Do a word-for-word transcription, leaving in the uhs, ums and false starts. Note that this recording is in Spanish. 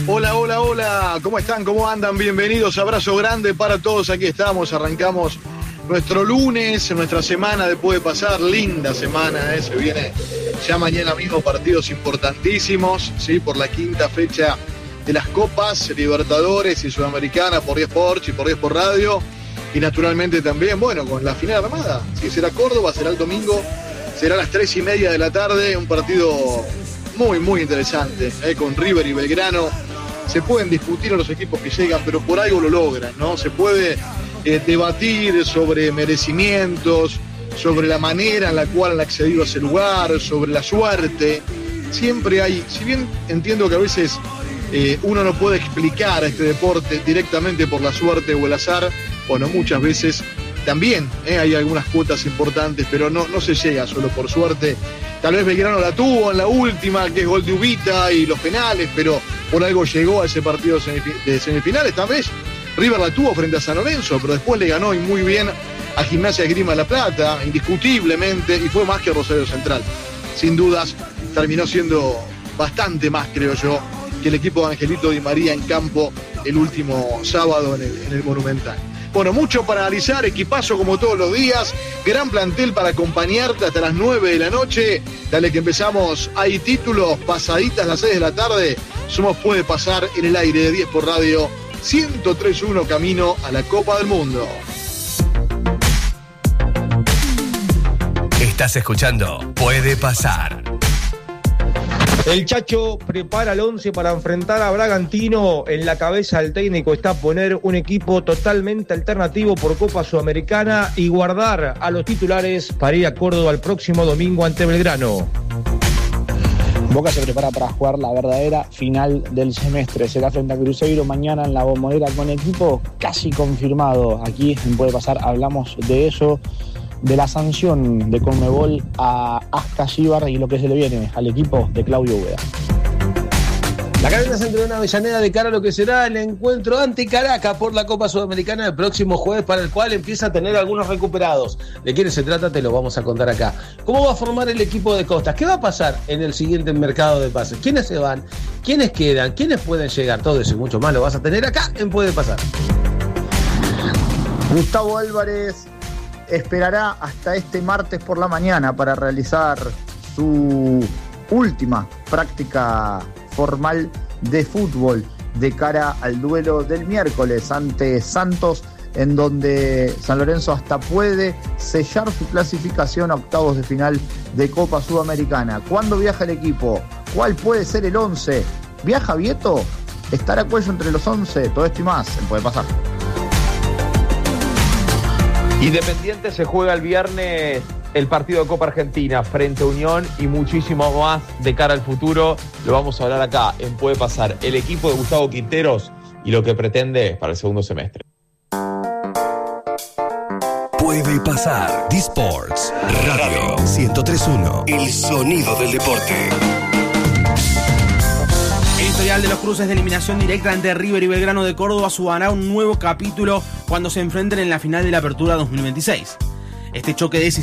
Hola, hola, hola, ¿cómo están? ¿Cómo andan? Bienvenidos, abrazo grande para todos, aquí estamos, arrancamos nuestro lunes, nuestra semana de Puede Pasar, linda semana, ¿eh? Se viene ya mañana mismo partidos importantísimos, ¿sí? Por la quinta fecha de las Copas Libertadores y Sudamericana por diez Sports y por diez por Radio, y naturalmente también, bueno, con la final armada, ¿sí? Será Córdoba, será el domingo, será a las tres y media de la tarde, un partido muy, muy interesante, ¿eh? Con River y Belgrano. Se pueden discutir a los equipos que llegan, pero por algo lo logran, ¿no? Se puede eh, debatir sobre merecimientos, sobre la manera en la cual han accedido a ese lugar, sobre la suerte. Siempre hay, si bien entiendo que a veces eh, uno no puede explicar este deporte directamente por la suerte o el azar, bueno, muchas veces también eh, hay algunas cuotas importantes, pero no, no se llega solo por suerte. Tal vez Belgrano la tuvo en la última, que es gol de Ubita y los penales, pero por algo llegó a ese partido de semifinales. Tal vez River la tuvo frente a San Lorenzo, pero después le ganó y muy bien a Gimnasia Esgrima de La Plata, indiscutiblemente, y fue más que Rosario Central. Sin dudas, terminó siendo bastante más, creo yo, que el equipo de Angelito Di María en campo el último sábado en el, en el Monumental. Bueno, mucho para analizar, equipazo como todos los días, gran plantel para acompañarte hasta las nueve de la noche. Dale que empezamos, hay títulos, pasaditas las seis de la tarde. Somos Puede Pasar en el aire de diez por Radio, ciento tres punto uno camino a la Copa del Mundo. Estás escuchando Puede Pasar. El Chacho prepara el once para enfrentar a Bragantino. En la cabeza del técnico está poner un equipo totalmente alternativo por Copa Sudamericana y guardar a los titulares para ir a Córdoba el próximo domingo ante Belgrano. Boca se prepara para jugar la verdadera final del semestre. Será frente a Cruzeiro mañana en la Bombonera con equipo casi confirmado. Aquí en Puede Pasar hablamos de eso, de la sanción de Conmebol a Ascalíbar y lo que se le viene al equipo de Claudio Úbeda. La cadena se entrenó en Avellaneda de cara a lo que será el encuentro ante Caracas por la Copa Sudamericana el próximo jueves, para el cual empieza a tener algunos recuperados. ¿De quiénes se trata? Te lo vamos a contar acá. ¿Cómo va a formar el equipo de Costas? ¿Qué va a pasar en el siguiente mercado de pases? ¿Quiénes se van? ¿Quiénes quedan? ¿Quiénes pueden llegar? Todo eso y mucho más lo vas a tener acá en Puede Pasar. Gustavo Álvarez esperará hasta este martes por la mañana para realizar su última práctica formal de fútbol de cara al duelo del miércoles ante Santos, en donde San Lorenzo hasta puede sellar su clasificación a octavos de final de Copa Sudamericana. ¿Cuándo viaja el equipo? ¿Cuál puede ser el once? ¿Viaja Vieto? ¿Estará Cuello entre los once? Todo esto y más en Puede Pasar. Independiente se juega el viernes el partido de Copa Argentina frente a Unión y muchísimo más de cara al futuro. Lo vamos a hablar acá en Puede Pasar. El equipo de Gustavo Quinteros y lo que pretende para el segundo semestre. Puede Pasar. D-Sports Radio ciento tres punto uno. El sonido del deporte. El historial de los cruces de eliminación directa entre River y Belgrano de Córdoba sumará un nuevo capítulo cuando se enfrenten en la final de la Apertura dos mil veintiséis. Este choque decisivo